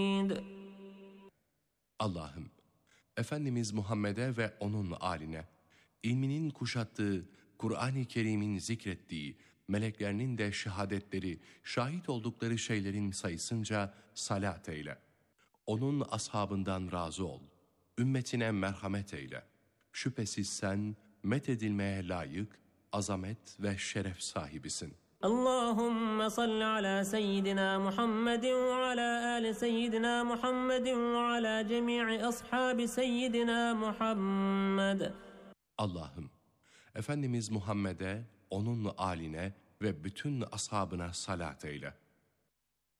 Allah'ım, Efendimiz Muhammed'e ve onun âline, ilminin kuşattığı, Kur'an-ı Kerim'in zikrettiği, meleklerinin de şehadetleri, şahit oldukları şeylerin sayısınca salat eyle. Onun ashabından razı ol. Ümmetine merhamet eyle. Şüphesiz sen methedilmeye layık, azamet ve şeref sahibisin. اللهم صل على سيدنا محمد وعلى آل سيدنا محمد وعلى جميع أصحاب سيدنا محمد. Allah'ım, Efendimiz Muhammed'e, onun âline ve bütün ashabına salat eyle.